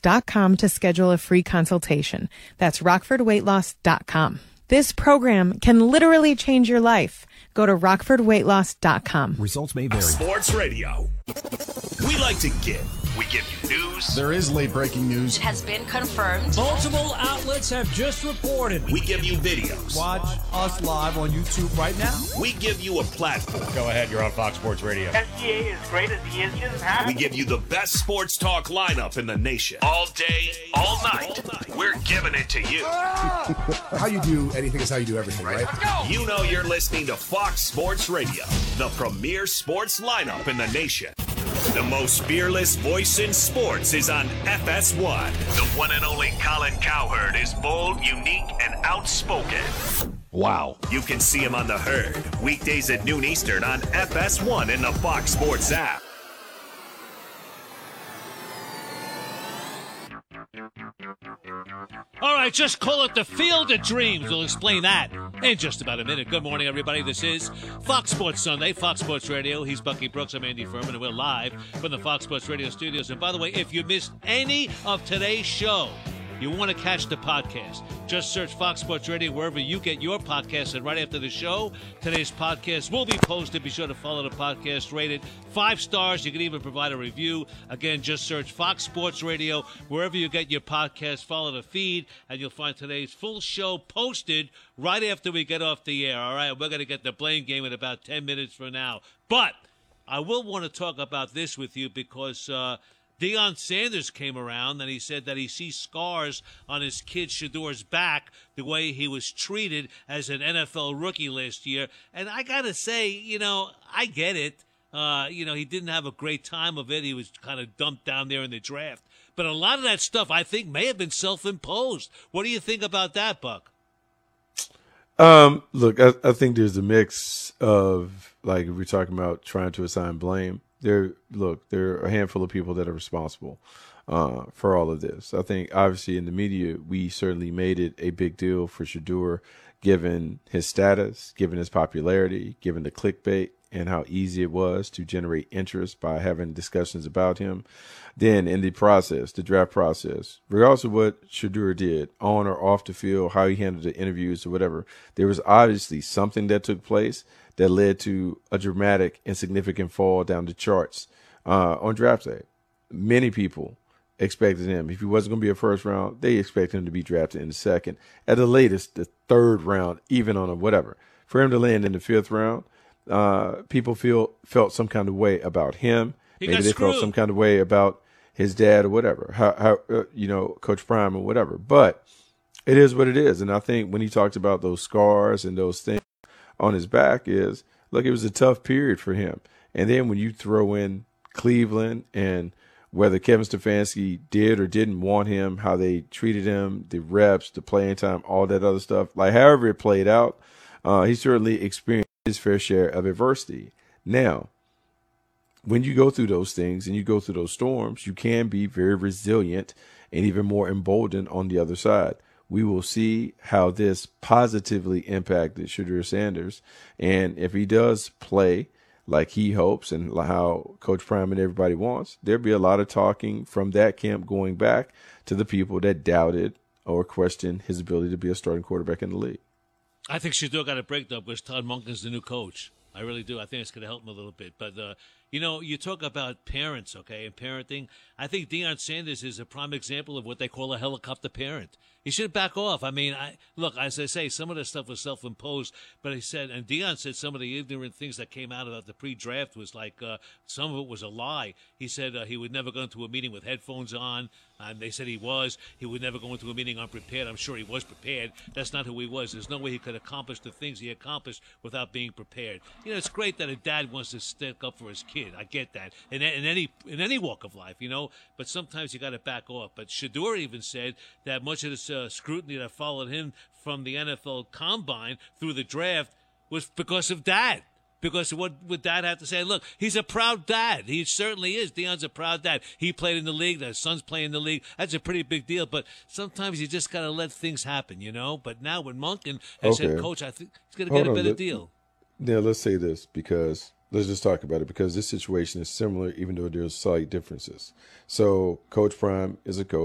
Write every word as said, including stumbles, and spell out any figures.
dot com to schedule a free consultation. That's rockford weight loss dot com. This program can literally change your life. Go to rockford weight loss dot com. Results may vary. Sports Radio. We like to give. We give you news. There is late breaking news. It has been confirmed. Multiple outlets have just reported. We give you videos. Watch us live on YouTube right now. We give you a platform. Go ahead, you're on Fox Sports Radio. S G A is great as he is. He doesn't have We give you the best sports talk lineup in the nation. All day, all night. All night. We're giving it to you. How you do anything is how you do everything, right? Let's go. You know you're listening to Fox Sports Radio, the premier sports lineup in the nation. The most fearless voice in sports is on F S one. The one and only Colin Cowherd is bold, unique, and outspoken. Wow. You can see him on The Herd, weekdays at noon Eastern on F S one in the Fox Sports app. All right, just call it the Field of Dreams. We'll explain that in just about a minute. Good morning, everybody. This is Fox Sports Sunday, Fox Sports Radio. He's Bucky Brooks. I'm Andy Furman, and we're live from the Fox Sports Radio studios. And by the way, if you missed any of today's show, you want to catch the podcast, just search Fox Sports Radio wherever you get your podcasts. And right after the show, today's podcast will be posted. Be sure to follow the podcast, rate it five stars. You can even provide a review. Again, just search Fox Sports Radio wherever you get your podcast. Follow the feed, and you'll find today's full show posted right after we get off the air. All right, we're going to get the blame game in about ten minutes from now. But I will want to talk about this with you because uh, – Deion Sanders came around, and he said that he sees scars on his kid Shadour's back the way he was treated as an N F L rookie last year. And I got to say, you know, I get it. Uh, you know, he didn't have a great time of it. He was kind of dumped down there in the draft. But a lot of that stuff, I think, may have been self-imposed. What do you think about that, Buck? Um, look, I, I think there's a mix of, like, if we're talking about trying to assign blame. There, look, there are a handful of people that are responsible uh, for all of this. I think, obviously, in the media, we certainly made it a big deal for Shedeur, given his status, given his popularity, given the clickbait, and how easy it was to generate interest by having discussions about him. Then, in the process, the draft process, regardless of what Shedeur did, on or off the field, how he handled the interviews or whatever, there was obviously something that took place that led to a dramatic and significant fall down the charts uh, on draft day. Many people expected him. If he wasn't going to be a first round, they expected him to be drafted in the second, at the latest, the third round, even on a whatever. For him to land in the fifth round, uh, people feel felt some kind of way about him. He Maybe got they screwed. felt some kind of way about his dad or whatever, how, how uh, you know, Coach Prime or whatever. But it is what it is. And I think when he talks about those scars and those things on his back is, look, it was a tough period for him. And then when you throw in Cleveland and whether Kevin Stefanski did or didn't want him, how they treated him, the reps, the playing time, all that other stuff, like however it played out, uh, he certainly experienced his fair share of adversity. Now, when you go through those things and you go through those storms, you can be very resilient and even more emboldened on the other side. We will see how this positively impacted Shedeur Sanders. And if he does play like he hopes and how Coach Prime and everybody wants, there'll be a lot of talking from that camp going back to the people that doubted or questioned his ability to be a starting quarterback in the league. I think Shedeur got a break, though, because Todd Monken's the new coach. I really do. I think it's going to help him a little bit. But, uh, you know, you talk about parents, okay, and parenting. I think Deion Sanders is a prime example of what they call a helicopter parent. He should back off. I mean, I look, as I say, some of this stuff was self-imposed, but he said, and Deion said some of the ignorant things that came out about the pre-draft was like, uh, some of it was a lie. He said uh, he would never go into a meeting with headphones on, and they said he was. He would never go into a meeting unprepared. I'm sure he was prepared. That's not who he was. There's no way he could accomplish the things he accomplished without being prepared. You know, it's great that a dad wants to stick up for his kid. I get that. In, in any in any walk of life, you know, but sometimes you got to back off. But Shedeur even said that much of this uh, scrutiny that followed him from the N F L Combine through the draft was because of Dad. Because what would Dad have to say? Look, he's a proud dad. He certainly is. Deion's a proud dad. He played in the league. His son's playing in the league. That's a pretty big deal. But sometimes you just got to let things happen, you know. But now with Monken as Okay. head coach, I think he's going to Hold get a on, better let- deal. Yeah, let's say this because let's just talk about it because this situation is similar, even though there's slight differences. So Coach Prime is a coach.